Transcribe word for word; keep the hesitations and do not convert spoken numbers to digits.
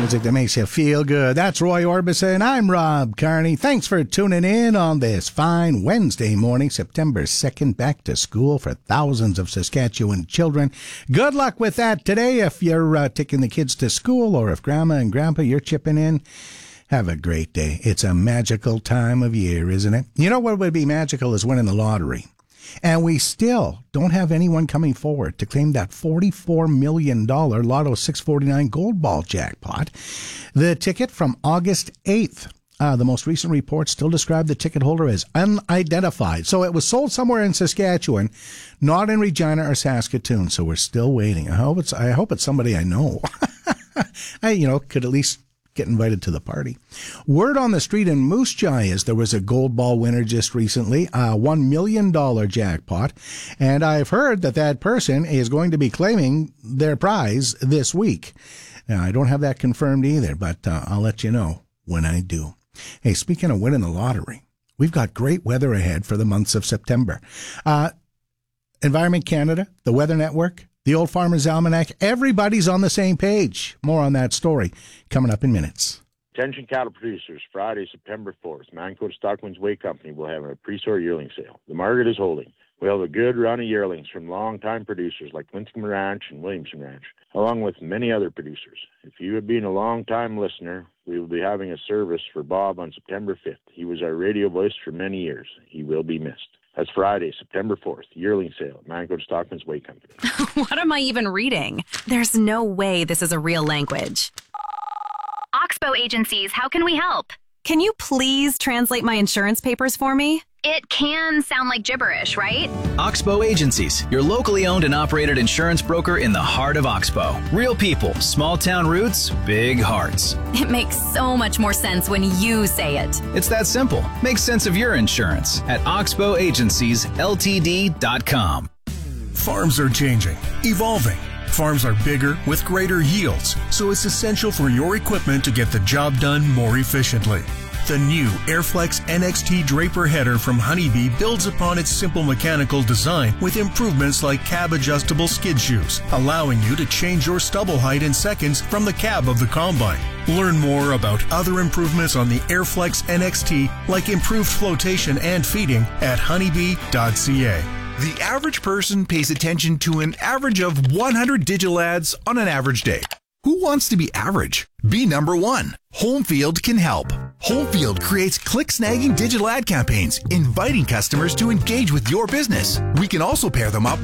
music that makes you feel good. That's Roy Orbison. I'm Rob Carney. Thanks for tuning in on this fine Wednesday morning, September second. Back to school for thousands of Saskatchewan children. Good luck with that today if you're uh, taking the kids to school, or if Grandma and Grandpa, you're chipping in. Have a great day. It's a magical time of year, isn't it? You know what would be magical is winning the lottery. And we still don't have anyone coming forward to claim that forty-four million dollars Lotto six forty-nine Gold Ball jackpot. The ticket from August eighth. Uh, the most recent report still described the ticket holder as unidentified. So it was sold somewhere in Saskatchewan, not in Regina or Saskatoon. So we're still waiting. I hope it's, I hope it's somebody I know. I, you know, could at least get invited to the party. Word on the street in Moose Jaw is there was a Gold Ball winner just recently, a one million dollars jackpot, and I've heard that that person is going to be claiming their prize this week. Now, I don't have that confirmed either, but uh, I'll let you know when I do. Hey, speaking of winning the lottery, we've got great weather ahead for the months of September. Uh, Environment Canada, the Weather Network, the Old Farmer's Almanac, everybody's on the same page. More on that story coming up in minutes. Attention cattle producers, Friday, September fourth, Mancota Stockman's Way Company will have a pre-sort yearling sale. The market is holding. We'll have a good run of yearlings from long-time producers like Lincecum Ranch and Williamson Ranch, along with many other producers. If you have been a long-time listener, we will be having a service for Bob on September fifth. He was our radio voice for many years. He will be missed. That's Friday, September fourth, yearling sale at Mancota Stockman's Way Company. What am I even reading? There's no way this is a real language. Oxbow Agencies, how can we help? Can you please translate my insurance papers for me? It can sound like gibberish, right? Oxbow Agencies, your locally owned and operated insurance broker in the heart of Oxbow. Real people, small town roots, big hearts. It makes so much more sense when you say it. It's that simple. Make sense of your insurance at oxbow agencies l t d dot com. Farms are changing, evolving. Farms are bigger with greater yields, so it's essential for your equipment to get the job done more efficiently. The new Airflex N X T Draper header from Honeybee builds upon its simple mechanical design with improvements like cab-adjustable skid shoes, allowing you to change your stubble height in seconds from the cab of the combine. Learn more about other improvements on the Airflex N X T, like improved flotation and feeding, at honeybee dot c a. The average person pays attention to an average of one hundred digital ads on an average day. Who wants to be average? Be number one. Homefield can help. Homefield creates click-snagging digital ad campaigns, inviting customers to engage with your business. We can also pair them up